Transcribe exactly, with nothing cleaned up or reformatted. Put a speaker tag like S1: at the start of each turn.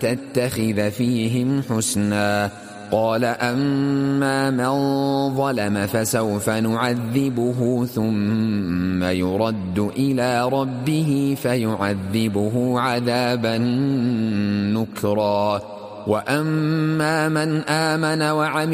S1: تتخذ فيهم حسنا. قال أما من ظلم فسوف نعذبه ثم يرد إلى ربه فيعذبه عذابا نكرا. وأما من آمن وعمل